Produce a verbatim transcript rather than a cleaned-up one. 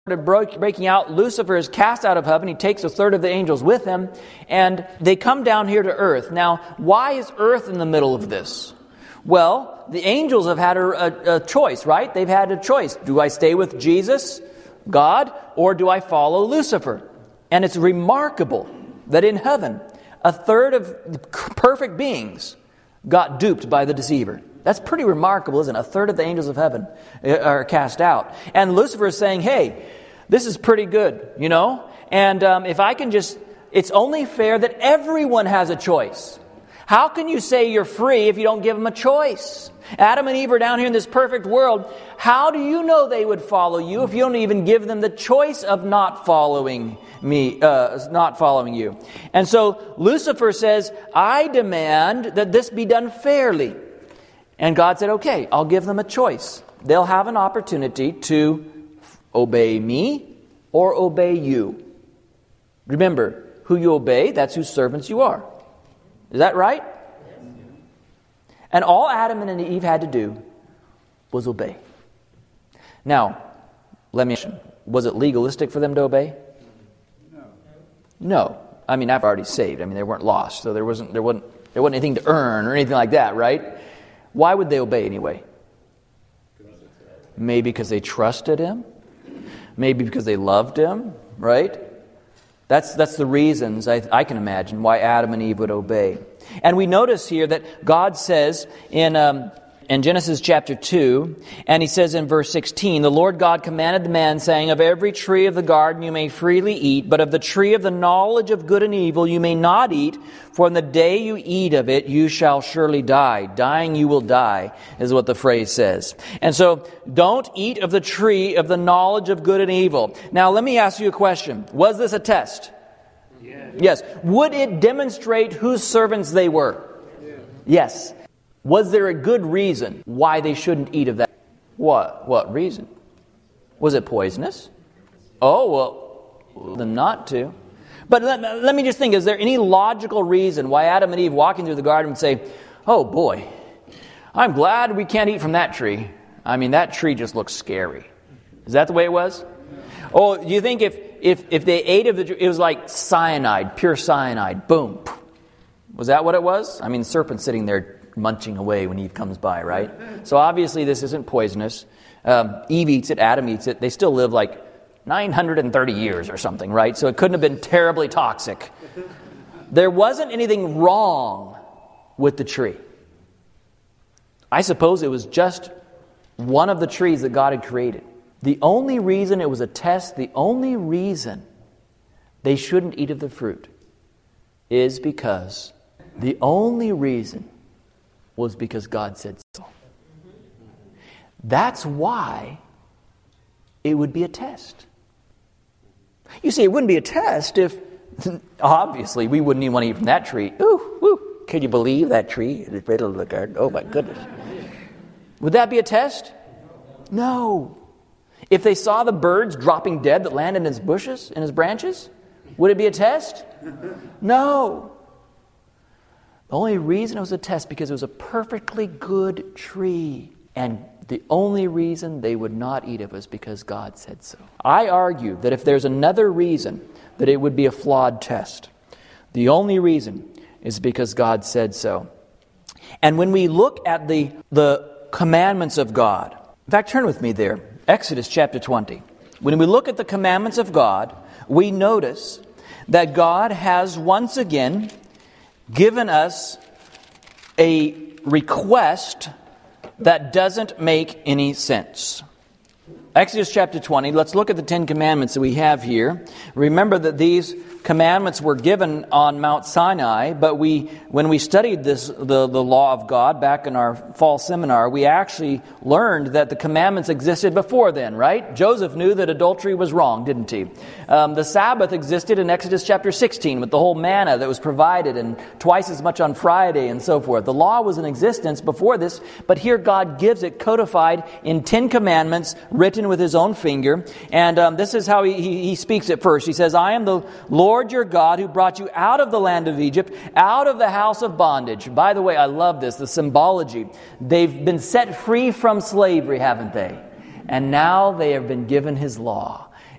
breaking out, Lucifer is cast out of heaven. He takes a third of the angels with him, and they come down here to earth. Now, why is earth in the middle of this? Well, the angels have had a, a, a choice, right? They've had a choice. Do I stay with Jesus, God, or do I follow Lucifer? And it's remarkable that in heaven, a third of perfect beings got duped by the deceiver. That's pretty remarkable, isn't it? A third of the angels of heaven are cast out. And Lucifer is saying, hey, this is pretty good, you know? And um, if I can just, it's only fair that everyone has a choice. How can you say you're free if you don't give them a choice? Adam and Eve are down here in this perfect world. How do you know they would follow you if you don't even give them the choice of not following me, uh, not following you? And so Lucifer says, I demand that this be done fairly. And God said, okay, I'll give them a choice. They'll have an opportunity to obey me or obey you. Remember, who you obey, that's whose servants you are. Is that right? And all Adam and Eve had to do was obey. Now, let me ask you, was it legalistic for them to obey? No. No. I mean, I've already saved. I mean, they weren't lost, so there wasn't there wasn't there wasn't anything to earn or anything like that, right? Why would they obey anyway? Maybe because they trusted Him. Maybe because they loved Him, right? That's that's the reasons I, I can imagine why Adam and Eve would obey. And we notice here that God says in um, in Genesis chapter two, and He says in verse sixteen, the Lord God commanded the man, saying, of every tree of the garden you may freely eat, but of the tree of the knowledge of good and evil you may not eat, for in the day you eat of it you shall surely die. Dying you will die, is what the phrase says. And so, don't eat of the tree of the knowledge of good and evil. Now let me ask you a question. Was this a test? Yes. Yes. Would it demonstrate whose servants they were? Yes. Yes. Was there a good reason why they shouldn't eat of that? What? What reason? Was it poisonous? Oh, well, then not to. But let, let me just think, is there any logical reason why Adam and Eve walking through the garden would say, oh boy, I'm glad we can't eat from that tree. I mean, that tree just looks scary. Is that the way it was? Oh, do you think if, if, if they ate of the tree, it was like cyanide, pure cyanide, boom. Was that what it was? I mean, the serpent's sitting there munching away when Eve comes by, right? So obviously this isn't poisonous. Um, Eve eats it, Adam eats it. They still live like nine hundred thirty years or something, right? So it couldn't have been terribly toxic. There wasn't anything wrong with the tree. I suppose it was just one of the trees that God had created. The only reason it was a test, the only reason they shouldn't eat of the fruit is because, the only reason was because God said so. That's why it would be a test. You see, it wouldn't be a test if, obviously, we wouldn't even want to eat from that tree. Ooh, woo, can you believe that tree in the middle of the garden? Oh my goodness. Would that be a test? No. If they saw the birds dropping dead that landed in his bushes, in his branches, would it be a test? No. The only reason it was a test because it was a perfectly good tree. And the only reason they would not eat it was because God said so. I argue that if there's another reason that it would be a flawed test, the only reason is because God said so. And when we look at the, the commandments of God, in fact, turn with me there, Exodus chapter twenty. When we look at the commandments of God, we notice that God has once again given us a request that doesn't make any sense. Exodus chapter twenty, let's look at the Ten Commandments that we have here. Remember that these commandments were given on Mount Sinai, but we, when we studied this, the, the law of God back in our fall seminar, we actually learned that the commandments existed before then, right? Joseph knew that adultery was wrong, didn't he? Um, the Sabbath existed in Exodus chapter sixteen with the whole manna that was provided and twice as much on Friday and so forth. The law was in existence before this, but here God gives it codified in Ten Commandments written with His own finger. And um, this is how he, he, he speaks at first. He says, I am the Lord your God who brought you out of the land of Egypt, out of the house of bondage. By the way, I love this, the symbology. They've been set free from slavery, haven't they? And now they have been given His law.